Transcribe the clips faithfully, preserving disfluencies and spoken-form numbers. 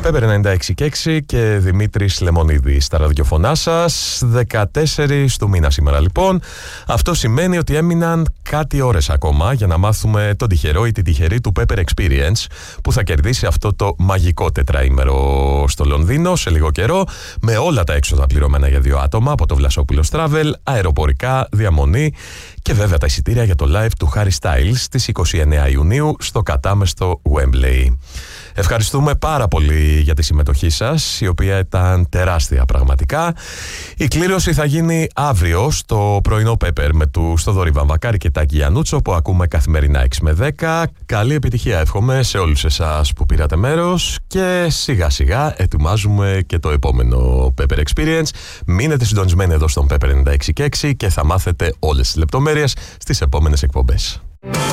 Πέπερ ενενήντα έξι και έξι και Δημήτρης Λεμονίδης στα ραδιοφωνά σας. δεκατέσσερις του μήνα σήμερα λοιπόν. Αυτό σημαίνει ότι έμειναν κάτι ώρες ακόμα για να μάθουμε τον τυχερό ή την τυχερή του Pepper Experience που θα κερδίσει αυτό το μαγικό τετραήμερο στο Λονδίνο σε λίγο καιρό, με όλα τα έξοδα πληρωμένα για δύο άτομα από το Βλασόπουλος Travel, αεροπορικά, διαμονή και βέβαια τα εισιτήρια για το live του Harry Styles στις είκοσι εννέα Ιουνίου στο κατάμεστο Wembley. Ευχαριστούμε πάρα πολύ για τη συμμετοχή σας, η οποία ήταν τεράστια πραγματικά. Η κλήρωση θα γίνει αύριο στο πρωινό Pepper με του Στοδωρή Βαμβακάρη και Τάκη Γιαννούτσο που ακούμε καθημερινά έξι με δέκα. Καλή επιτυχία εύχομαι σε όλους εσάς που πήρατε μέρος και σιγά σιγά ετοιμάζουμε και το επόμενο Pepper Experience. Μείνετε συντονισμένοι εδώ στον Pepper ενενήντα έξι και έξι και θα μάθετε όλες τις λεπτομέρειες στις επόμενες εκπομπές.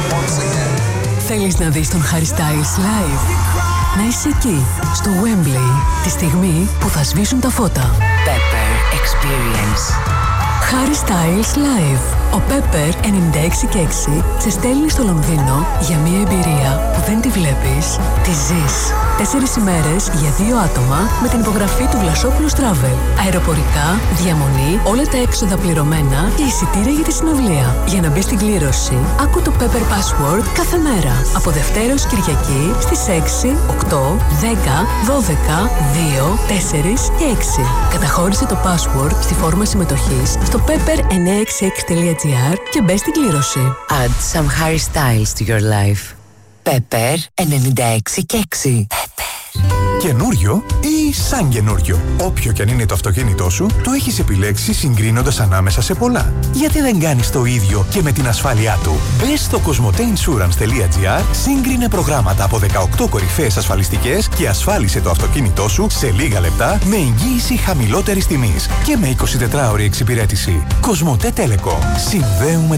Θέλεις να δεις τον Harry Styles live? Να είσαι εκεί, στο Wembley, τη στιγμή που θα σβήσουν τα φώτα. Pepper Experience. Harry Styles live. Ο Pepper ενενήντα έξι και έξι σε στέλνει στο Λονδίνο για μια εμπειρία που δεν τη βλέπεις, τη ζεις. Τέσσερις ημέρες για δύο άτομα με την υπογραφή του Βλασόπουλος Travel. Αεροπορικά, διαμονή, όλα τα έξοδα πληρωμένα και εισιτήρια για τη συναυλία. Για να μπεις στην κλήρωση, άκου το Pepper Password κάθε μέρα. Από Δευτέρα ως Κυριακή στις έξι, οκτώ, δέκα, δώδεκα, δύο, τέσσερα και έξι. Καταχώρησε το password στη φόρμα συμμετοχής στο pepper εννιακόσια εξήντα έξι τελεία τζι άρ και μπες στην κλήρωση. Add some Harry Styles to your life. Pepper ενενήντα έξι και έξι. Καινούριο ή σαν καινούριο. Όποιο κι αν είναι το αυτοκίνητό σου, το έχεις επιλέξει συγκρίνοντας ανάμεσα σε πολλά. Γιατί δεν κάνεις το ίδιο και με την ασφάλειά του? Μπες στο κοσμοτέινσουρανς τελεία τζι άρ, σύγκρινε προγράμματα από δεκαοκτώ κορυφαίες ασφαλιστικές και ασφάλισε το αυτοκίνητό σου σε λίγα λεπτά με εγγύηση χαμηλότερης τιμής και με εικοσιτετράωρη εξυπηρέτηση. Κοσμοτέ Telecom. Συνδέουμε